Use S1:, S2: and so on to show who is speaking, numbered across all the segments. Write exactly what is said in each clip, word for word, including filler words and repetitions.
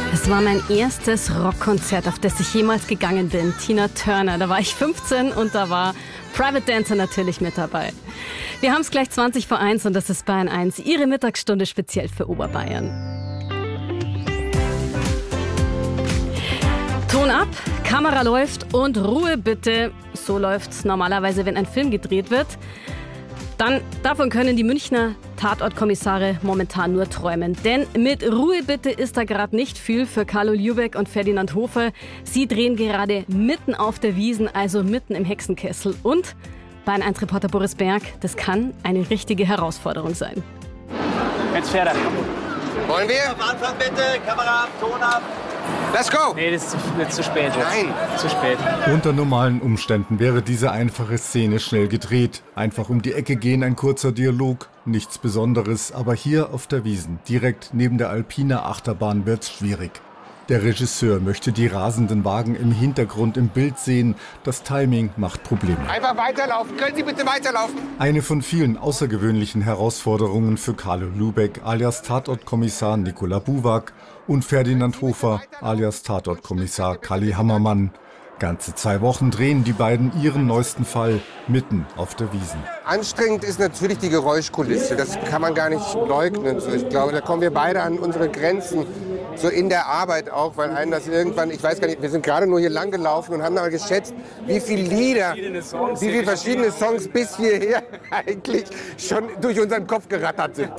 S1: Es war mein erstes Rockkonzert, auf das ich jemals gegangen bin. Tina Turner. Da war ich fünfzehn und da war Private Dancer natürlich mit dabei. Wir haben es gleich zwanzig vor eins und das ist Bayern eins. Ihre Mittagsstunde speziell für Oberbayern. Ton ab, Kamera läuft und Ruhe bitte. So läuft's normalerweise, wenn ein Film gedreht wird. Dann davon können die Münchner Tatortkommissare momentan nur träumen. Denn mit Ruhe bitte ist da gerade nicht viel für Carlo Ljubeck und Ferdinand Hofer. Sie drehen gerade mitten auf der Wiesn, also mitten im Hexenkessel. Und Bayern eins Reporter Boris Berg, das kann eine richtige Herausforderung sein.
S2: Jetzt fährt er.
S3: Wollen wir?
S2: Am Anfang bitte, Kamera ab, Ton ab.
S3: Let's go!
S2: Nee, das ist zu, das ist zu spät jetzt.
S3: Nein.
S2: Zu spät.
S4: Unter normalen Umständen wäre diese einfache Szene schnell gedreht. Einfach um die Ecke gehen, ein kurzer Dialog, nichts Besonderes. Aber hier auf der Wiesn, direkt neben der Alpina Achterbahn, wird's schwierig. Der Regisseur möchte die rasenden Wagen im Hintergrund im Bild sehen. Das Timing macht Probleme.
S3: Einfach weiterlaufen. Können Sie bitte weiterlaufen?
S4: Eine von vielen außergewöhnlichen Herausforderungen für Carlo Ljubeck alias Tatortkommissar Nikola Buwak und Ferdinand Hofer alias Tatortkommissar Kalli Hammermann. Ganze zwei Wochen drehen die beiden ihren neuesten Fall mitten auf der Wiesn.
S3: Anstrengend ist natürlich die Geräuschkulisse. Das kann man gar nicht leugnen. So, ich glaube, da kommen wir beide an unsere Grenzen. So in der Arbeit auch, weil einen das irgendwann, ich weiß gar nicht, wir sind gerade nur hier lang gelaufen und haben mal geschätzt, wie viele Lieder, wie viele verschiedene Songs bis hierher eigentlich schon durch unseren Kopf gerattert sind.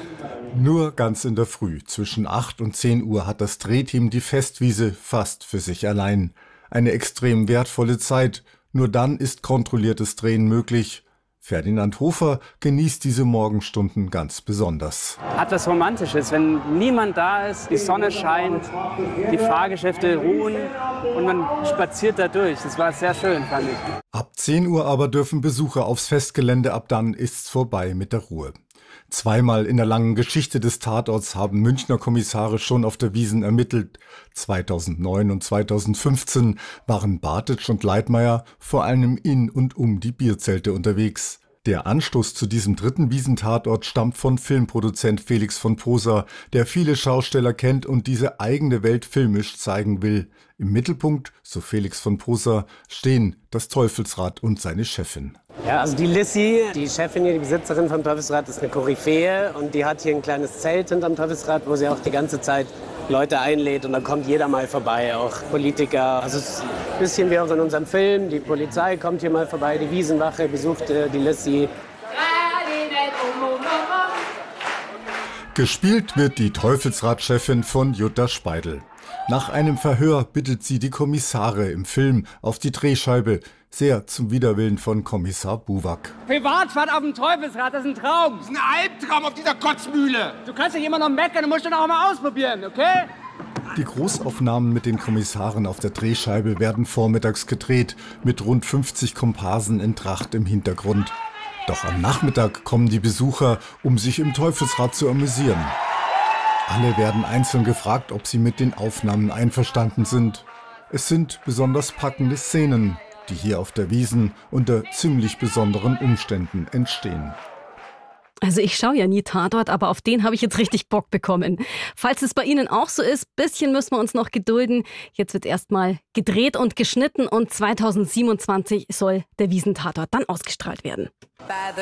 S4: Nur ganz in der Früh, zwischen acht und zehn Uhr, hat das Drehteam die Festwiese fast für sich allein. Eine extrem wertvolle Zeit. Nur dann ist kontrolliertes Drehen möglich. Ferdinand Hofer genießt diese Morgenstunden ganz besonders.
S2: Hat was Romantisches, wenn niemand da ist, die Sonne scheint, die Fahrgeschäfte ruhen und man spaziert da durch. Das war sehr schön, fand ich.
S4: Ab zehn Uhr aber dürfen Besucher aufs Festgelände, ab dann ist's vorbei mit der Ruhe. Zweimal in der langen Geschichte des Tatorts haben Münchner Kommissare schon auf der Wiesn ermittelt. zweitausendneun und zweitausendfünfzehn waren Bartitsch und Leitmayr vor allem in und um die Bierzelte unterwegs. Der Anstoß zu diesem dritten Wiesn-Tatort stammt von Filmproduzent Felix von Poser, der viele Schausteller kennt und diese eigene Welt filmisch zeigen will. Im Mittelpunkt, so Felix von Poser, stehen das Teufelsrad und seine Chefin.
S5: Ja, also die Lissy, die Chefin hier, die Besitzerin vom Teufelsrad, ist eine Koryphäe und die hat hier ein kleines Zelt hinterm Teufelsrad, wo sie auch die ganze Zeit Leute einlädt und da kommt jeder mal vorbei, auch Politiker. Also es ist ein bisschen wie auch in unserem Film, die Polizei kommt hier mal vorbei, die Wiesenwache besucht äh, die Lissy.
S4: Gespielt wird die Teufelsrad-Chefin von Jutta Speidel. Nach einem Verhör bittet sie die Kommissare im Film auf die Drehscheibe, sehr zum Widerwillen von Kommissar Buwak.
S6: Privatfahrt auf dem Teufelsrad, das ist ein Traum.
S3: Das ist ein Albtraum auf dieser Kotzmühle.
S6: Du kannst ja immer noch meckern, du musst dann auch mal ausprobieren, okay?
S4: Die Großaufnahmen mit den Kommissaren auf der Drehscheibe werden vormittags gedreht, mit rund fünfzig Komparsen in Tracht im Hintergrund. Doch am Nachmittag kommen die Besucher, um sich im Teufelsrad zu amüsieren. Alle werden einzeln gefragt, ob sie mit den Aufnahmen einverstanden sind. Es sind besonders packende Szenen, die hier auf der Wiesn unter ziemlich besonderen Umständen entstehen.
S1: Also ich schaue ja nie Tatort, aber auf den habe ich jetzt richtig Bock bekommen. Falls es bei Ihnen auch so ist, bisschen müssen wir uns noch gedulden. Jetzt wird erstmal gedreht und geschnitten und zweitausendsiebenundzwanzig soll der Wiesn-Tatort dann ausgestrahlt werden.